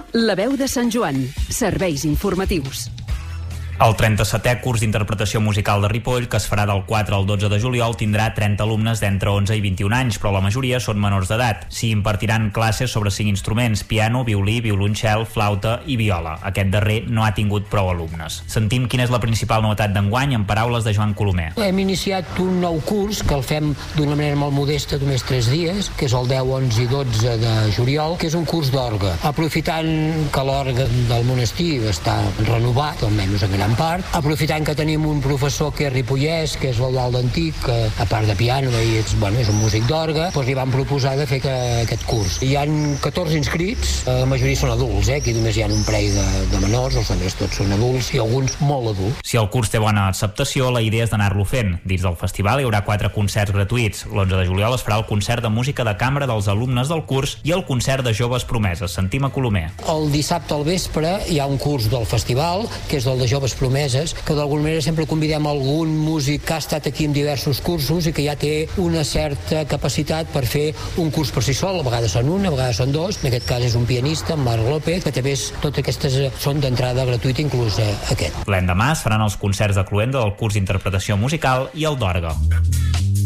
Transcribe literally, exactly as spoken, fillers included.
La veu de Sant Joan. Serveis informatius. El trenta-setè curs d'interpretació musical de Ripoll, que es farà del quatre al dotze de juliol, tindrà trenta alumnes d'entre onze i vint-i-un anys, però la majoria són menors d'edat. S'hi impartiran classes sobre cinc instruments: piano, violí, violoncel, flauta i viola. Aquest darrer no ha tingut prou alumnes. Sentim quina és la principal novetat d'enguany en paraules de Joan Colomer. Hem iniciat un nou curs que el fem d'una manera molt modesta, només tres dies, que és el deu, onze i dotze de juliol, que és un curs d'orgue. Aprofitant que l'orgue del monestir està renovat, almenys en gran part, aprofitant que tenim un professor que és ripollès, que és l'Eudald Antic, que a part de piano i és, bueno, és un músic d'orgue, doncs li vam proposar de fer que, aquest curs. Hi han catorze inscrits, la majoria són adults, eh? Aquí només hi ha un parell de, de menors, els altres tots són adults i alguns molt adults. Si el curs té bona acceptació, la idea és d'anar-lo fent. Dins del festival hi haurà quatre concerts gratuïts. L'onze de juliol es farà el concert de música de cambra dels alumnes del curs i el concert de joves promeses. Sentim a Colomer. El dissabte al vespre hi ha un curs del festival, que és el de joves promeses, que d'alguna manera sempre convidem algun músic que ha estat aquí en diversos cursos i que ja té una certa capacitat per fer un curs per si sol. A vegades són un, a vegades són dos. En aquest cas és un pianista, en Marc López, que també és, totes aquestes són d'entrada gratuïta, inclús eh, aquest. L'endemà es faran els concerts de cloenda del curs d'interpretació musical i el d'orgue.